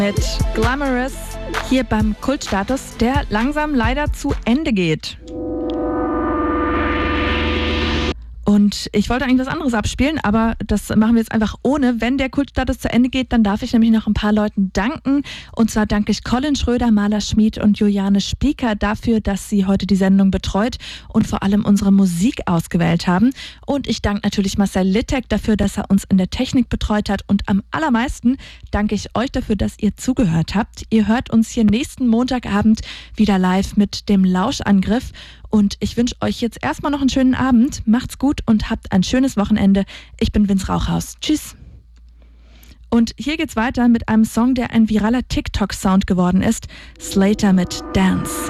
Mit Glamorous hier beim Kultstatus, der langsam leider zu Ende geht. Und ich wollte eigentlich was anderes abspielen, aber das machen wir jetzt einfach ohne. Wenn der Kultstatus zu Ende geht, dann darf ich nämlich noch ein paar Leuten danken. Und zwar danke ich Colin Schröder, Maler Schmid und Juliane Spieker dafür, dass sie heute die Sendung betreut und vor allem unsere Musik ausgewählt haben. Und ich danke natürlich Marcel Littek dafür, dass er uns in der Technik betreut hat. Und am allermeisten danke ich euch dafür, dass ihr zugehört habt. Ihr hört uns hier nächsten Montagabend wieder live mit dem Lauschangriff. Und ich wünsche euch jetzt erstmal noch einen schönen Abend. Macht's gut und habt ein schönes Wochenende. Ich bin Vince Rauchhaus. Tschüss. Und hier geht's weiter mit einem Song, der ein viraler TikTok-Sound geworden ist. Slater mit Dance.